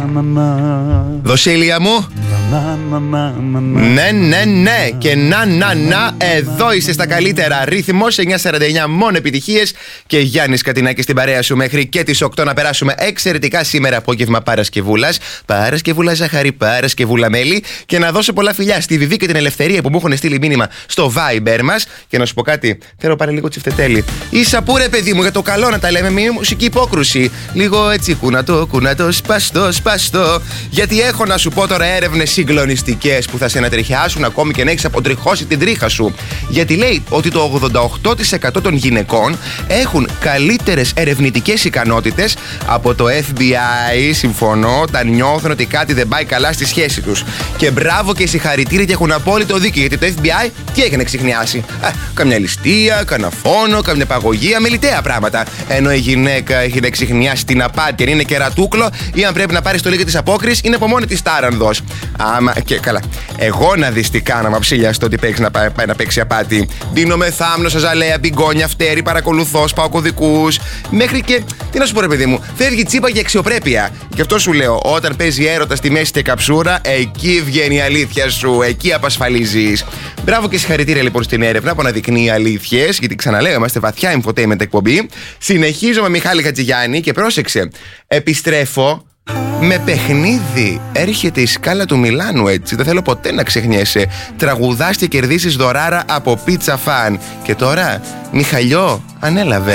Δοσίλια μου. Ναι. Και να. Εδώ είσαι στα καλύτερα. Ρύθμος 949, μόνο επιτυχίες. Και Γιάννης Κατινάκης στην παρέα σου μέχρι και τις 8 να περάσουμε εξαιρετικά σήμερα απόγευμα Παρασκευούλας. Παρασκευούλα ζάχαρη, Παρασκευούλα μέλι. Και να δώσω πολλά φιλιά στη Βιβί και την Ελευθερία που μου έχουν στείλει μήνυμα στο Viber μας. Και να σου πω κάτι, θέλω πάρε λίγο τσιφτετέλι. Ίσα που ρε παιδί μου, για το καλό να τα λέμε, με μουσική υπόκρουση. Λίγο έτσι κουνατό, σπαστό. Γιατί έχω να σου πω τώρα έρευνες συγκλονιστικές που θα σε ανατριχιάσουν ακόμη και να έχεις αποτριχώσει την τρίχα σου. Γιατί λέει ότι το 88% των γυναικών έχουν καλύτερες ερευνητικές ικανότητες από το FBI. Συμφωνώ, όταν νιώθουν ότι κάτι δεν πάει καλά στη σχέση τους. Και μπράβο και συγχαρητήρια και έχουν απόλυτο δίκιο. Γιατί το FBI τι έχει να ξεχνιάσει? Καμιά ληστεία, καμιά φόνο, καμιά παγωγία, μελιτέα πράγματα. Ενώ η γυναίκα έχει να ξεχνιάσει την απάτη, αν είναι κερατούκλο ή αν πρέπει να πάρει το λίγο της απόκρισης, είναι από μόνη της τάρανδος. Άμα και καλά. Εγώ να δεις τι κάναμε ψηλιαστό ότι παίξει να πάει να παίξει απάτη. Δίνομαι θάμνο, ζαλέα, μπιγκόνια, φτέρι, παρακολουθώ, σπάω κωδικούς. Μέχρι και. Τι να σου πω, ρε παιδί μου, φεύγει τσίπα για αξιοπρέπεια. Γι' αυτό σου λέω, όταν παίζει έρωτα στη μέση και καψούρα, εκεί βγαίνει η αλήθεια σου, εκεί απασφαλίζεις. Μπράβο και συγχαρητήρια λοιπόν στην έρευνα που αναδεικνύει αλήθειες, γιατί ξαναλέω, είμαστε βαθιά infotainment εκπομπή. Συνεχίζω με Μιχάλη Χατζηγιάννη και πρόσεξε, επιστρέφω με παιχνίδι. Έρχεται η σκάλα του Μιλάνου, έτσι. Δεν θέλω ποτέ να ξεχνιέσαι. Τραγουδάς και κερδίσεις δωράρα από Pizza Fan. Και τώρα, Μιχαλιό, ανέλαβε.